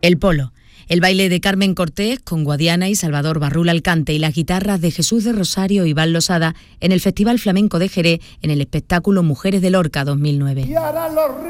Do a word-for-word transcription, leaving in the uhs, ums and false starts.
El Polo. El baile de Carmen Cortés con Guadiana y Salvador Barrul Alcante y las guitarras de Jesús de Rosario y Iván Losada en el Festival Flamenco de Jerez en el espectáculo Mujeres de Lorca dos mil nueve.